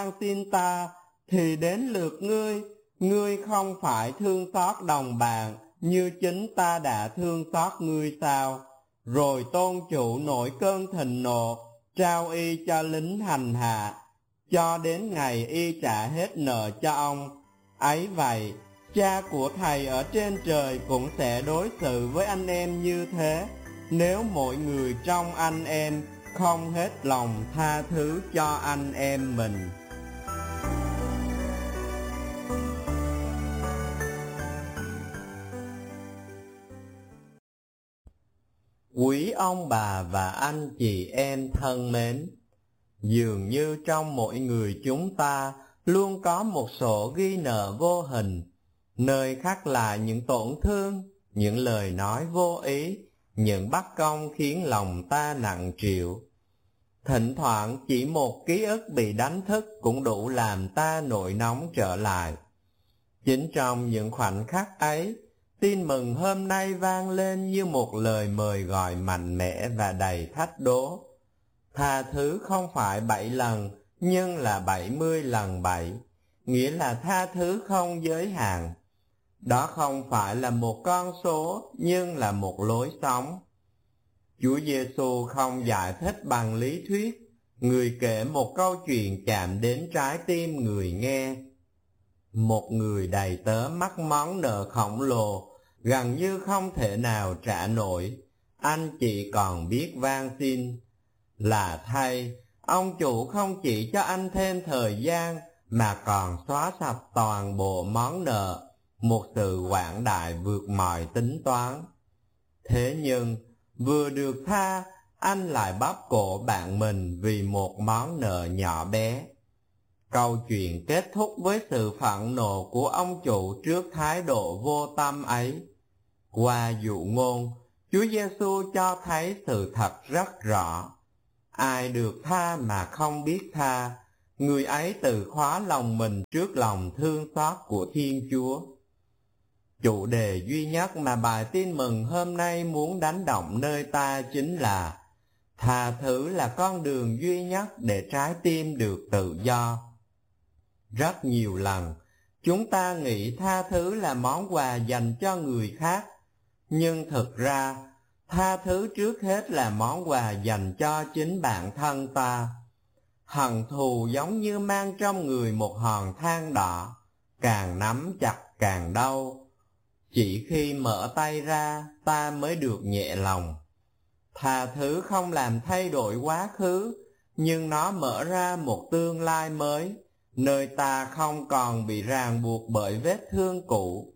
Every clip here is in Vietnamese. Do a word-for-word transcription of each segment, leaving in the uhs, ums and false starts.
xin ta, thì đến lượt ngươi, ngươi không phải thương xót đồng bạn, như chính ta đã thương xót ngươi sao? Rồi tôn chủ nổi cơn thịnh nộ, trao y cho lính hành hạ, cho đến ngày y trả hết nợ cho ông. Ấy vậy, cha của thầy ở trên trời cũng sẽ đối xử với anh em như thế, nếu mỗi người trong anh em không hết lòng tha thứ cho anh em mình. Quý ông bà và anh chị em thân mến, dường như trong mỗi người chúng ta luôn có một sổ ghi nợ vô hình, nơi khắc lại những tổn thương, những lời nói vô ý, những bất công khiến lòng ta nặng trĩu. Thỉnh thoảng chỉ một ký ức bị đánh thức cũng đủ làm ta nổi nóng trở lại. Chính trong những khoảnh khắc ấy, tin mừng hôm nay vang lên như một lời mời gọi mạnh mẽ và đầy thách đố. Tha thứ không phải bảy lần, nhưng là bảy mươi lần bảy, nghĩa là tha thứ không giới hạn. Đó không phải là một con số, nhưng là một lối sống. Chúa Giêsu không giải thích bằng lý thuyết, người kể một câu chuyện chạm đến trái tim người nghe. Một người đầy tớ mắc món nợ khổng lồ, gần như không thể nào trả nổi, anh chị còn biết van xin. Là thay, ông chủ không chỉ cho anh thêm thời gian, mà còn xóa sạch toàn bộ món nợ, một sự quảng đại vượt mọi tính toán. Thế nhưng, vừa được tha, anh lại bóp cổ bạn mình vì một món nợ nhỏ bé. Câu chuyện kết thúc với sự phẫn nộ của ông chủ trước thái độ vô tâm ấy. Qua dụ ngôn, Chúa Giêsu cho thấy sự thật rất rõ. Ai được tha mà không biết tha, người ấy tự khóa lòng mình trước lòng thương xót của Thiên Chúa. Chủ đề duy nhất mà bài tin mừng hôm nay muốn đánh động nơi ta chính là tha thứ là con đường duy nhất để trái tim được tự do. Rất nhiều lần, chúng ta nghĩ tha thứ là món quà dành cho người khác, nhưng thực ra, tha thứ trước hết là món quà dành cho chính bản thân ta. Hận thù giống như mang trong người một hòn than đỏ, càng nắm chặt càng đau. Chỉ khi mở tay ra, ta mới được nhẹ lòng. Tha thứ không làm thay đổi quá khứ, nhưng nó mở ra một tương lai mới, nơi ta không còn bị ràng buộc bởi vết thương cũ.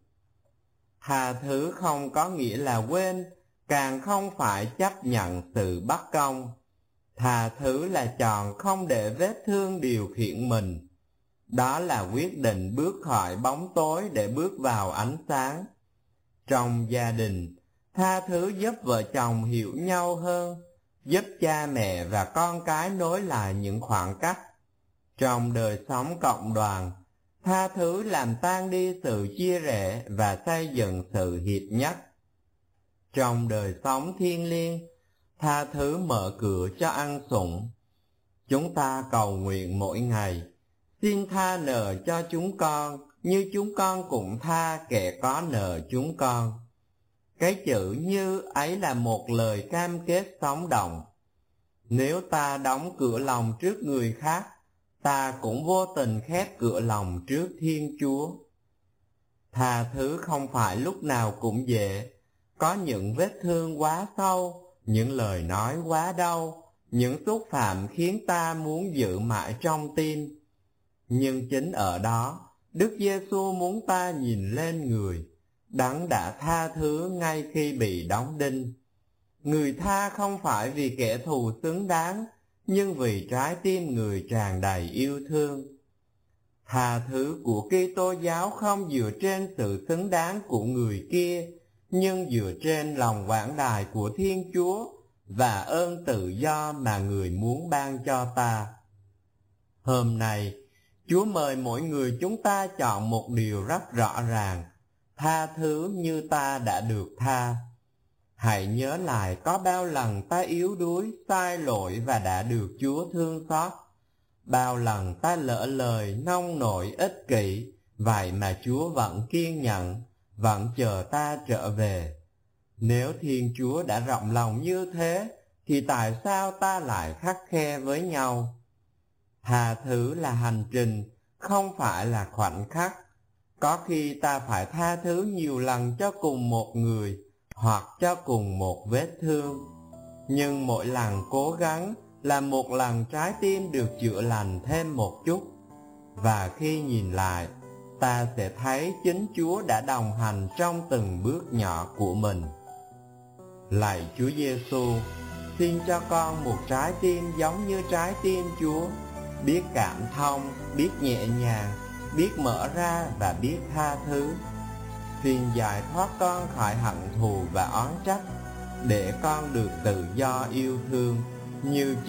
Tha thứ không có nghĩa là quên, càng không phải chấp nhận sự bất công. Tha thứ là chọn không để vết thương điều khiển mình. Đó là quyết định bước khỏi bóng tối để bước vào ánh sáng. Trong gia đình, tha thứ giúp vợ chồng hiểu nhau hơn, giúp cha mẹ và con cái nối lại những khoảng cách. Trong đời sống cộng đoàn, tha thứ làm tan đi sự chia rẽ và xây dựng sự hiệp nhất. Trong đời sống thiêng liêng, tha thứ mở cửa cho ăn sủng. Chúng ta cầu nguyện mỗi ngày, xin tha nợ cho chúng con, như chúng con cũng tha kẻ có nợ chúng con. Cái chữ như ấy là một lời cam kết sống động. Nếu ta đóng cửa lòng trước người khác, ta cũng vô tình khép cửa lòng trước Thiên Chúa. Tha thứ không phải lúc nào cũng dễ. Có những vết thương quá sâu, những lời nói quá đau, những xúc phạm khiến ta muốn giữ mãi trong tim. Nhưng chính ở đó, Đức Giêsu muốn ta nhìn lên người, Đấng đã tha thứ ngay khi bị đóng đinh. Người tha không phải vì kẻ thù xứng đáng, nhưng vì trái tim người tràn đầy yêu thương. Tha thứ của Kitô giáo không dựa trên sự xứng đáng của người kia, nhưng dựa trên lòng quảng đại của Thiên Chúa và ơn tự do mà người muốn ban cho ta. Hôm nay, Chúa mời mỗi người chúng ta chọn một điều rất rõ ràng: tha thứ như ta đã được tha. Hãy nhớ lại có bao lần ta yếu đuối, sai lỗi và đã được Chúa thương xót. Bao lần ta lỡ lời nông nổi ích kỷ, vậy mà Chúa vẫn kiên nhẫn, vẫn chờ ta trở về. Nếu Thiên Chúa đã rộng lòng như thế, thì tại sao ta lại khắt khe với nhau? Tha thứ là hành trình, không phải là khoảnh khắc. Có khi ta phải tha thứ nhiều lần cho cùng một người, hoặc cho cùng một vết thương. Nhưng mỗi lần cố gắng là một lần trái tim được chữa lành thêm một chút. Và khi nhìn lại, ta sẽ thấy chính Chúa đã đồng hành trong từng bước nhỏ của mình. Lạy Chúa Giêsu, xin cho con một trái tim giống như trái tim Chúa, biết cảm thông, biết nhẹ nhàng, biết mở ra và biết tha thứ. Xin giải thoát con khỏi hận thù và oán trách, để con được tự do yêu thương như